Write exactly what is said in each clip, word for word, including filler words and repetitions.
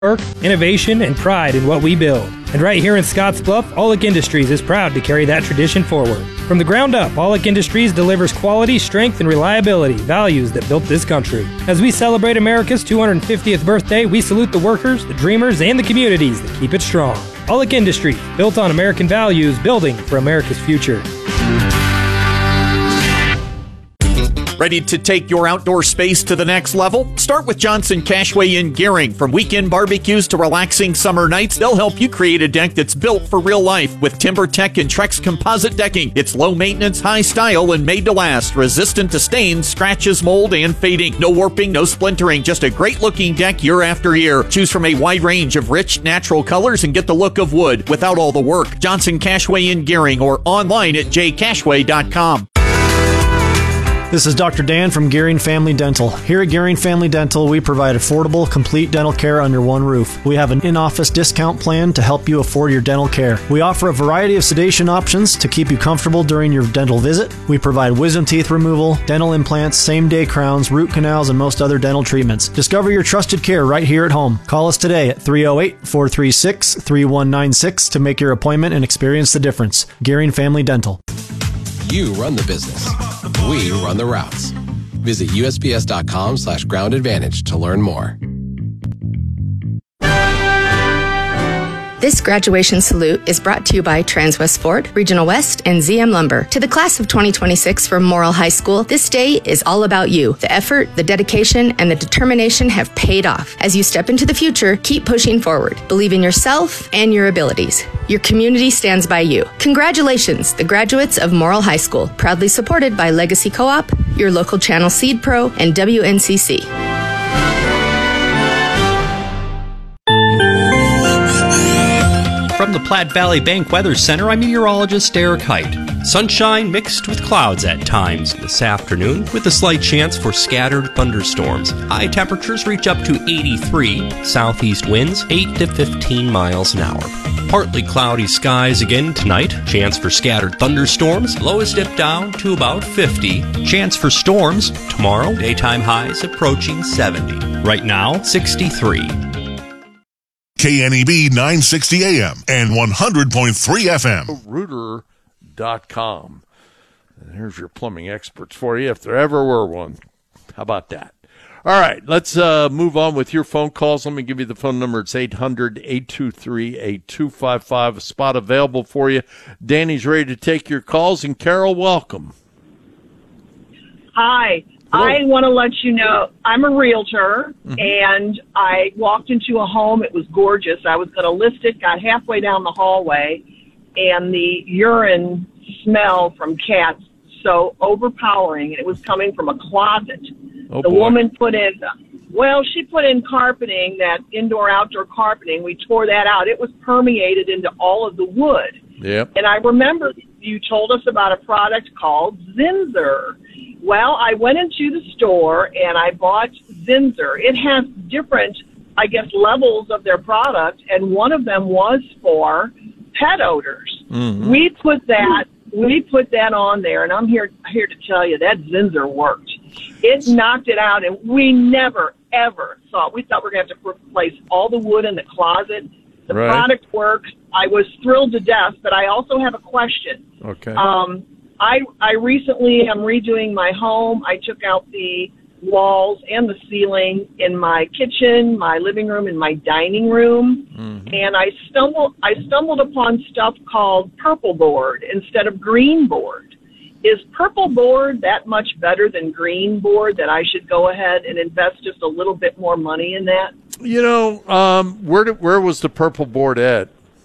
work, innovation, and pride in what we build. And right here in Scottsbluff, Aulick Industries is proud to carry that tradition forward. From the ground up, Aulick Industries delivers quality, strength, and reliability, values that built this country. As we celebrate America's two hundred fiftieth birthday, we salute the workers, the dreamers, and the communities that keep it strong. Aulick Industries, built on American values, building for America's future. Ready to take your outdoor space to the next level? Start with Johnson Cashway in Gearing. From weekend barbecues to relaxing summer nights, they'll help you create a deck that's built for real life with TimberTech and Trex composite decking. It's low maintenance, high style, and made to last. Resistant to stains, scratches, mold, and fading. No warping, no splintering. Just a great looking deck year after year. Choose from a wide range of rich, natural colors and get the look of wood without all the work. Johnson Cashway in Gearing or online at j cashway dot com. This is Doctor Dan from Gearing Family Dental. Here at Gearing Family Dental, we provide affordable, complete dental care under one roof. We have an in-office discount plan to help you afford your dental care. We offer a variety of sedation options to keep you comfortable during your dental visit. We provide wisdom teeth removal, dental implants, same-day crowns, root canals, and most other dental treatments. Discover your trusted care right here at home. Call us today at three oh eight, four three six, three one nine six to make your appointment and experience the difference. Gearing Family Dental. You run the business. We run the routes. Visit U S P S dot com slash ground advantage to learn more. This graduation salute is brought to you by Transwest Ford, Regional West, and Z M Lumber. To the class of twenty twenty-six from Morrill High School, this day is all about you. The effort, the dedication, and the determination have paid off. As you step into the future, keep pushing forward. Believe in yourself and your abilities. Your community stands by you. Congratulations, the graduates of Morrill High School, proudly supported by Legacy Co-op, your local channel Seed Pro, and W N C C. From the Platte Valley Bank Weather Center, I'm meteorologist Eric Height. Sunshine mixed with clouds at times this afternoon, with a slight chance for scattered thunderstorms. High temperatures reach up to eighty-three, southeast winds eight to fifteen miles an hour. Partly cloudy skies again tonight, chance for scattered thunderstorms, lows dip down to about fifty. Chance for storms tomorrow, daytime highs approaching seventy. Right now, sixty-three. K N E B nine sixty A M and one hundred point three F M. Rooter dot com. And here's your plumbing experts for you if there ever were one. How about that? All right, let's uh, move on with your phone calls. Let me give you the phone number. It's eight hundred, eight two three, eight two five five. A spot available for you. Danny's ready to take your calls. And Carol, welcome. Hi. Hello. I want to let you know I'm a realtor, mm-hmm. and I walked into a home. It was gorgeous. I was going to list it, got halfway down the hallway, and the urine smell from cats so overpowering, and it was coming from a closet. Oh, the boy. woman put in, well, she put in carpeting, that indoor-outdoor carpeting. We tore that out. It was permeated into all of the wood. Yep. And I remember you told us about a product called Zinsser. Well, I went into the store and I bought Zinsser. It has different, I guess, levels of their product, and one of them was for pet odors. Mm-hmm. We put that we put that on there, and I'm here here to tell you that Zinsser worked. It knocked it out, and we never, ever thought, we thought we were going to have to replace all the wood in the closet. The right. product works. I was thrilled to death, but I also have a question. Okay. Um, I, I recently am redoing my home. I took out the walls and the ceiling in my kitchen, my living room, and my dining room. Mm-hmm. And I stumbled, I stumbled upon stuff called purple board instead of green board. Is purple board that much better than green board that I should go ahead and invest just a little bit more money in that? You know, um, where did, where was the purple board at?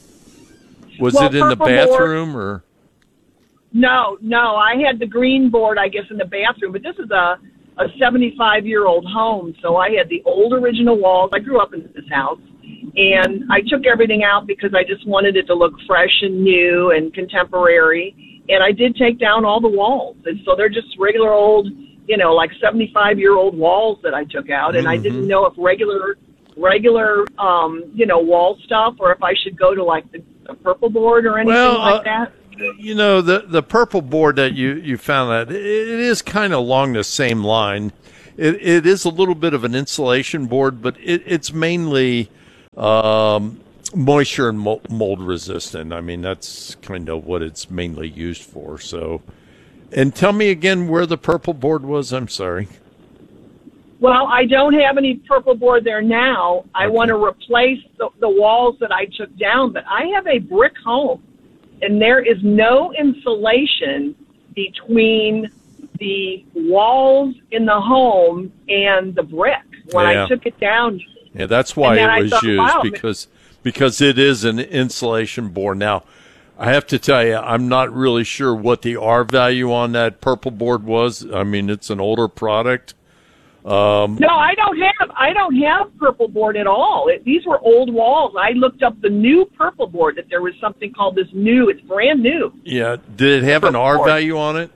Was well, it in the bathroom board, or? No, no. I had the green board, I guess, in the bathroom. But this is a, a seventy-five-year-old home, so I had the old original walls. I grew up in this house. And I took everything out because I just wanted it to look fresh and new and contemporary. And I did take down all the walls. And so they're just regular old, you know, like seventy-five-year-old walls that I took out. And mm-hmm. I didn't know if regular, regular, um, you know, wall stuff or if I should go to, like, the, the purple board or anything well, like uh, that. You know, the the purple board that you, you found, that it, it is kind of along the same line. It It is a little bit of an insulation board, but it, it's mainly Um, moisture and mold resistant. I mean, that's kind of what it's mainly used for. So, and tell me again where the purple board was. I'm sorry. Well, I don't have any purple board there now. I Okay. want to replace the, the walls that I took down, but I have a brick home, and there is no insulation between the walls in the home and the brick. When Yeah. I took it down, Yeah, that's why And then I it was thought, used wow. because because it is an insulation board. Now, I have to tell you, I'm not really sure what the R value on that purple board was. I mean, it's an older product. Um, no, I don't have I don't have purple board at all. It, these were old walls. I looked up the new purple board, that there was something called this new. It's brand new. yeah, did it have an R board. value on it?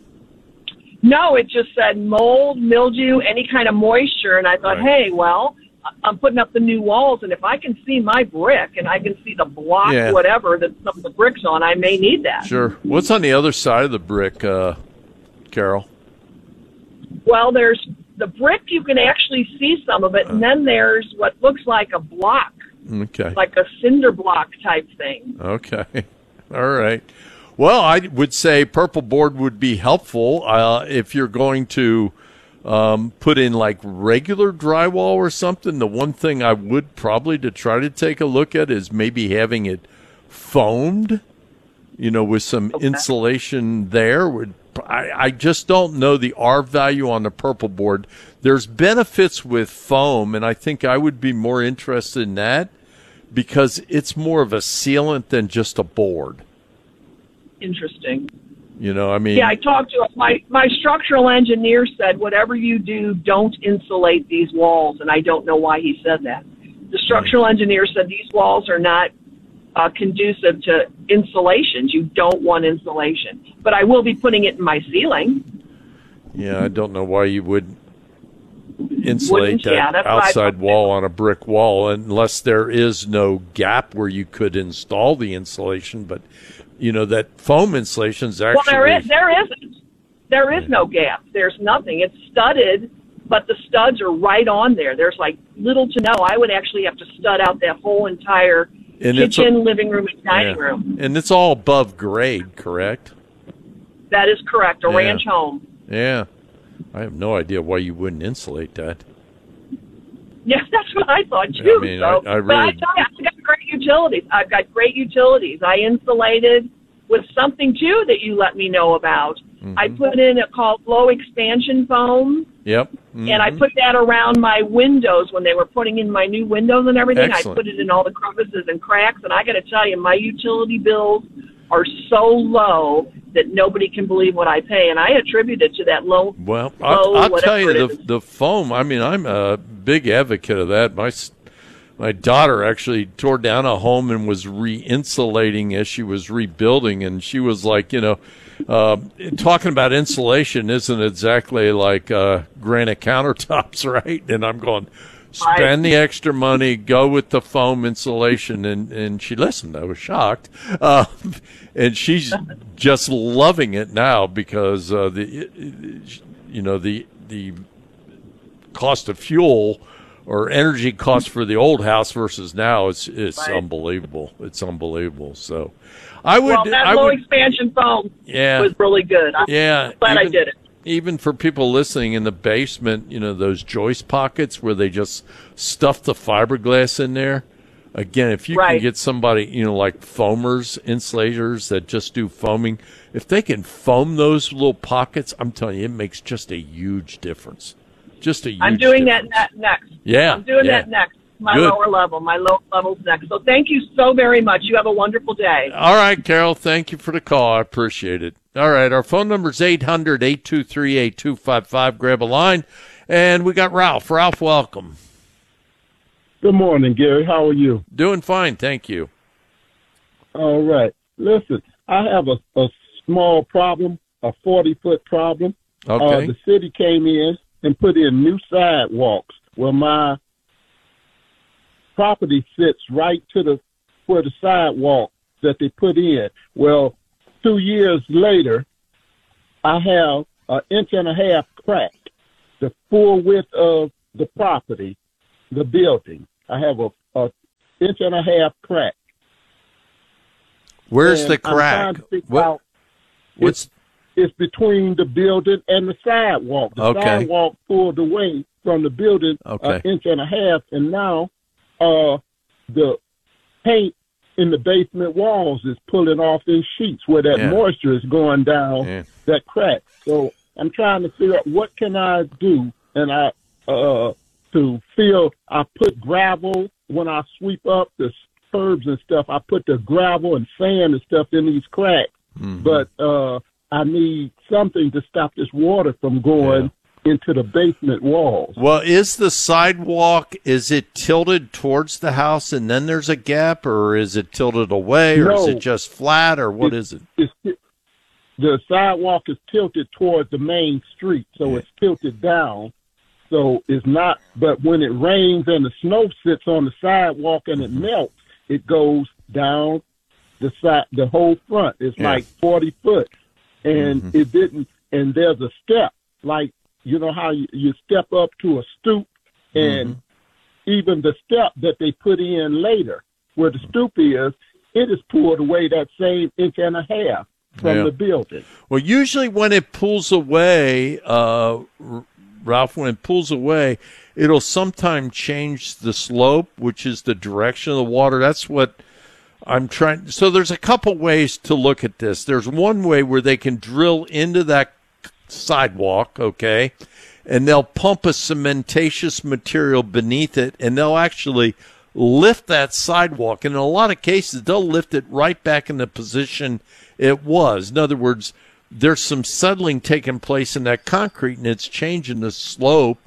No, it just said mold, mildew, any kind of moisture, and I thought, Right. hey, well, I'm putting up the new walls, and if I can see my brick and I can see the block, Yeah. whatever that some of the brick's on, I may need that. Sure. What's on the other side of the brick, uh, Carol? Well, there's the brick. You can actually see some of it, and then there's what looks like a block, Okay. like a cinder block type thing. Okay. All right. Well, I would say purple board would be helpful uh, if you're going to um, put in like regular drywall or something. The one thing I would probably to try to take a look at is maybe having it foamed, you know, with some Okay. insulation there. Would I, I just don't know the R value on the purple board. There's benefits with foam, and I think I would be more interested in that because it's more of a sealant than just a board. Interesting. You know, I mean, Yeah, I talked to my my structural engineer said, whatever you do, don't insulate these walls, and I don't know why he said that. The structural engineer said these walls are not uh, conducive to insulations. You don't want insulation, but I will be putting it in my ceiling. yeah, I don't know why you would insulate Wouldn't, yeah, that that's what I outside thought. wall on a brick wall unless there is no gap where you could install the insulation. But you know that foam insulation is actually Well, there is there isn't. There is no gap. There's nothing. It's studded, but the studs are right on there. There's like little to no. I would actually have to stud out that whole entire And it's a- kitchen, living room, and dining yeah. room. And it's all above grade, correct? That is correct. A Yeah. ranch home. Yeah. I have no idea why you wouldn't insulate that. Yeah, that's what I thought too. I mean, so, I- I but I really- tell you, I've got great utilities. I've got great utilities. I insulated with something too that you let me know about. Mm-hmm. I put in a called low expansion foam, Yep. and I Mhm. put that around my windows when they were putting in my new windows and everything. Excellent. I put it in all the crevices and cracks, and I got to tell you, my utility bills are so low that nobody can believe what I pay, and I attribute it to that low. Well, I'll, low I'll tell whatever you, it the, is. the foam, I mean, I'm a big advocate of that. My s- my daughter actually tore down a home and was re-insulating as she was rebuilding, and she was like, you know, uh, talking about insulation isn't exactly like uh, granite countertops, right? And I'm going, spend the extra money, go with the foam insulation. And, and she listened. I was shocked. Uh, and she's just loving it now because uh, the, you know, the, the cost of fuel or energy cost for the old house versus now is is Right. unbelievable. It's unbelievable. So I would, Well, that I low would, expansion foam yeah, was really good. I'm yeah. glad I even- did it. Even for people listening in the basement, you know, those joist pockets where they just stuff the fiberglass in there. Again, if you can Right. get somebody, you know, like foamers, insulators that just do foaming, if they can foam those little pockets, I'm telling you, it makes just a huge difference. Just a huge I'm doing difference. that ne- next. Yeah, I'm doing yeah. that next. My Good. lower level. My low level's next. So thank you so very much. You have a wonderful day. All right, Carol, thank you for the call. I appreciate it. All right, our phone number is eight hundred, eight two three, eight two five five. Grab a line. And we got Ralph. Ralph, welcome. Good morning, Gary. How are you? Doing fine, thank you. All right. Listen, I have a, a small problem, a forty-foot problem. Okay. Uh, the city came in and put in new sidewalks where my property sits right to the where the sidewalk that they put in. Well, two years later, I have an inch and a half crack, the full width of the property, the building. I have a, a inch and a half crack. Where's and the crack? What, what's it's, it's between the building and the sidewalk. The okay. sidewalk pulled away from the building okay. an inch and a half, and now uh, the paint in the basement walls is pulling off in sheets where that yeah. moisture is going down yeah. that crack. So I'm trying to figure out what can I do, and I uh, to feel I put gravel when I sweep up the curbs and stuff. I put the gravel and sand and stuff in these cracks, mm-hmm. but uh, I need something to stop this water from going yeah. into the basement walls. Well, is the sidewalk, is it tilted towards the house and then there's a gap, or is it tilted away, or no, is it just flat, or what it, is it? It's, the sidewalk is tilted towards the main street, so yeah. it's tilted down. So it's not, but when it rains and the snow sits on the sidewalk and it melts, it goes down the side, the whole front. It's yeah. like forty foot, and mm-hmm. it didn't. And there's a step, like you know how you, you step up to a stoop, and mm-hmm. even the step that they put in later, where the stoop is, it is pulled away that same inch and a half from yeah. the building. Well, usually when it pulls away, uh, Ralph, when it pulls away, it'll sometimes change the slope, which is the direction of the water. That's what I'm trying. So there's a couple ways to look at this. There's one way where they can drill into that sidewalk, okay, and they'll pump a cementatious material beneath it, and they'll actually lift that sidewalk. And in a lot of cases, they'll lift it right back in the position it was. In other words, there's some settling taking place in that concrete, and it's changing the slope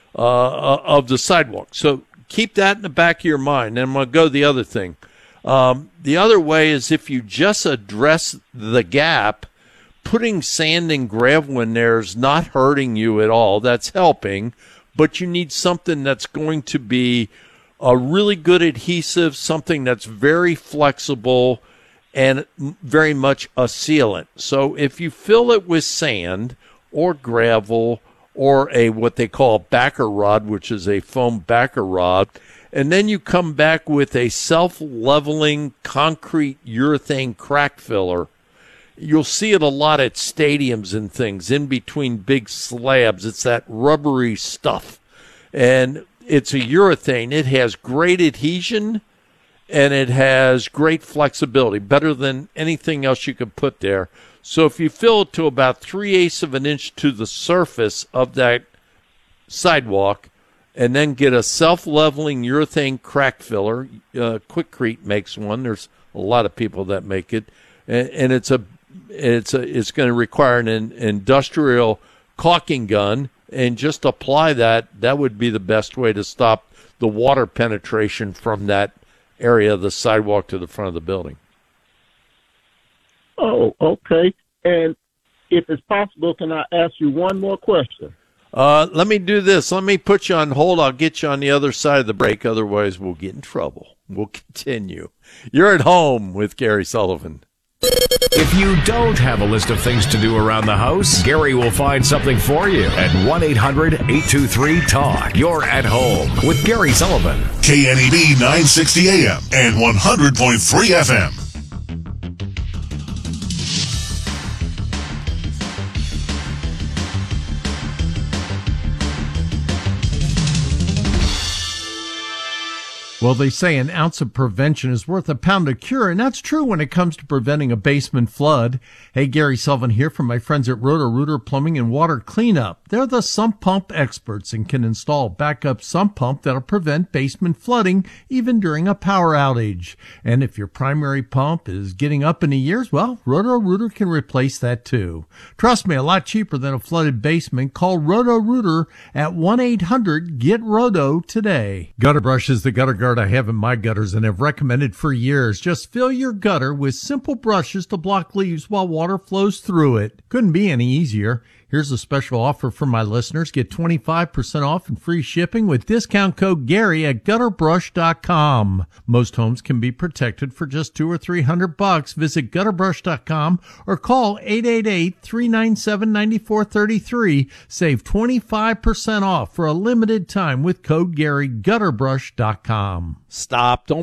uh, of the sidewalk. So keep that in the back of your mind. And I'm going to go the other thing. Um, the other way is if you just address the gap, putting sand and gravel in there is not hurting you at all. That's helping, but you need something that's going to be a really good adhesive, something that's very flexible, and very much a sealant. So if you fill it with sand or gravel or a what they call a backer rod, which is a foam backer rod, and then you come back with a self-leveling concrete urethane crack filler, you'll see it a lot at stadiums and things, in between big slabs. It's that rubbery stuff. And it's a urethane. It has great adhesion, and it has great flexibility, better than anything else you could put there. So if you fill it to about three-eighths of an inch to the surface of that sidewalk, and then get a self-leveling urethane crack filler, uh, Quikrete makes one. There's a lot of people that make it, and, and it's a it's a it's going to require an, an industrial caulking gun, and just apply that. That would be the best way to stop the water penetration from that area of the sidewalk to the front of the building. Oh, okay. And if it's possible, can I ask you one more question? Uh, let me do this. Let me put you on hold. I'll get you on the other side of the break. Otherwise, we'll get in trouble. We'll continue. You're at home with Gary Sullivan. If you don't have a list of things to do around the house, Gary will find something for you at one eight hundred eight two three talk. You're at home with Gary Sullivan. K N E B nine sixty A M and one hundred point three F M. Well, they say an ounce of prevention is worth a pound of cure, and that's true when it comes to preventing a basement flood. Hey, Gary Sullivan here from my friends at Roto-Rooter Plumbing and Water Cleanup. They're the sump pump experts and can install backup sump pump that'll prevent basement flooding even during a power outage. And if your primary pump is getting up in the years, well, Roto-Rooter can replace that too. Trust me, a lot cheaper than a flooded basement. Call Roto-Rooter at one eight hundred get roto today. Gutter Brush is the gutter guard I have in my gutters and have recommended for years. Just fill your gutter with simple brushes to block leaves while water flows through it. Couldn't be any easier. Here's a special offer for my listeners. Get twenty-five percent off and free shipping with discount code Gary at gutter brush dot com. Most homes can be protected for just two or three hundred bucks. Visit gutter brush dot com or call eight eight eight, three nine seven, nine four three three. Save twenty-five percent off for a limited time with code Gary, gutter brush dot com. Stop. Don't